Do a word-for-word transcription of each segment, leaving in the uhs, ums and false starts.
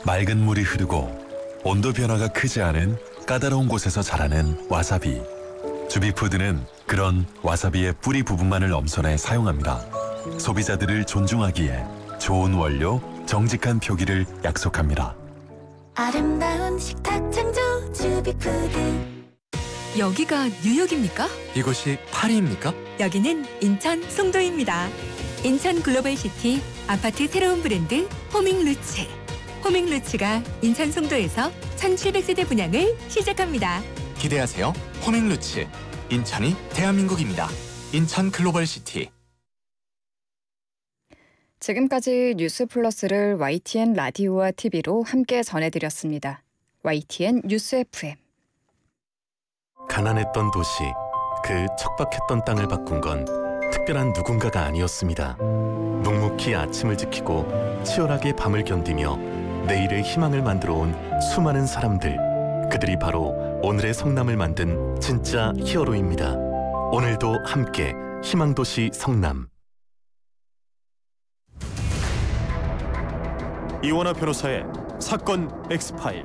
맑은 물이 흐르고 온도 변화가 크지 않은 까다로운 곳에서 자라는 와사비. 주비푸드는 그런 와사비의 뿌리 부분만을 엄선해 사용합니다. 소비자들을 존중하기에 좋은 원료, 정직한 표기를 약속합니다. 아름다운 식탁 창조 주비푸드. 여기가 뉴욕입니까? 이곳이 파리입니까? 여기는 인천 송도입니다. 인천 글로벌시티 아파트 새로운 브랜드 호밍루츠. 호밍루츠가 인천 송도에서 천칠백 세대 분양을 시작합니다. 기대하세요. 호밍루츠. 인천이 대한민국입니다. 인천 글로벌시티. 지금까지 뉴스 플러스를 와이티엔 라디오와 티비로 함께 전해드렸습니다. 와이티엔 뉴스 에프엠. 가난했던 도시, 그 척박했던 땅을 바꾼 건 특별한 누군가가 아니었습니다. 묵묵히 아침을 지키고 치열하게 밤을 견디며 내일의 희망을 만들어 온 수많은 사람들. 그들이 바로 오늘의 성남을 만든 진짜 히어로입니다. 오늘도 함께 희망도시 성남. 이원화 변호사의 사건 엑스파일.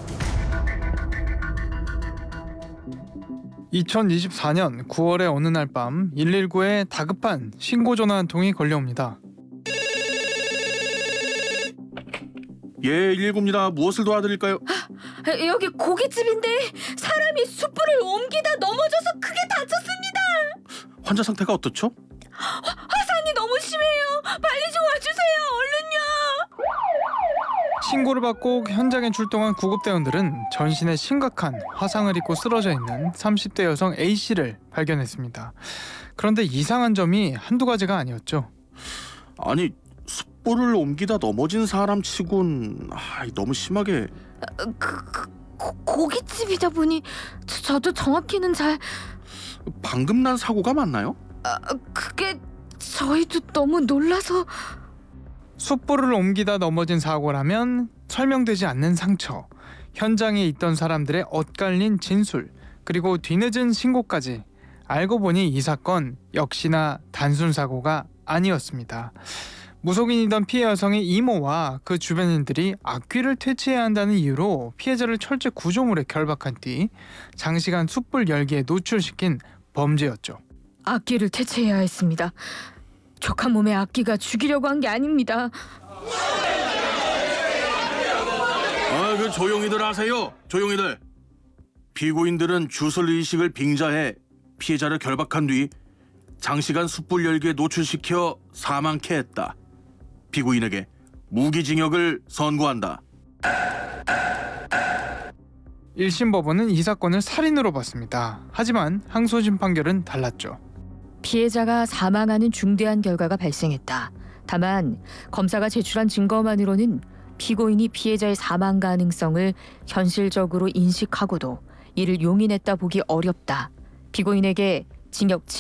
이천이십사 년 구월의 어느 날 밤 일일구에 다급한 신고 전화 한 통이 걸려옵니다. 예, 일일구입니다. 무엇을 도와드릴까요? 아, 여기 고깃집인데 사람이 숯불을 옮기다 넘어져서 크게 다쳤습니다. 환자 상태가 어떻죠? 화상이 너무 심해요. 빨리 좀 와주세요. 얼른요. 신고를 받고 현장에 출동한 구급대원들은 전신에 심각한 화상을 입고 쓰러져 있는 삼십 대 여성 A씨를 발견했습니다. 그런데 이상한 점이 한두 가지가 아니었죠. 아니, 숯불을 옮기다 넘어진 사람 치곤 아, 너무 심하게... 그, 그 고, 고깃집이다 보니 저, 저도 정확히는 잘... 방금 난 사고가 맞나요? 아, 그게 저희도 너무 놀라서... 숯불을 옮기다 넘어진 사고라면 설명되지 않는 상처, 현장에 있던 사람들의 엇갈린 진술, 그리고 뒤늦은 신고까지. 알고 보니 이 사건 역시나 단순 사고가 아니었습니다. 무속인이던 피해 여성의 이모와 그 주변인들이 악귀를 퇴치해야 한다는 이유로 피해자를 철제 구조물에 결박한 뒤 장시간 숯불 열기에 노출시킨 범죄였죠. 악귀를 퇴치해야 했습니다. 족한 몸에 악귀가 죽이려고 한 게 아닙니다. 아, 그 조용히들 하세요. 조용히들. 피고인들은 주술 의식을 빙자해 피해자를 결박한 뒤 장시간 숯불 열기에 노출시켜 사망케 했다. 피고인에게 무기징역을 선고한다. 일 심 법원은 이 사건을 살인으로 봤습니다. 하지만 항소심 판결은 달랐죠. 피해자가 사망하는 중대한 결과가 발생했다. 다만 검사가 제출한 증거만으로는 피고인이 피해자의 사망 가능성을 현실적으로 인식하고도 이를 용인했다 보기 어렵다. 피고인에게 징역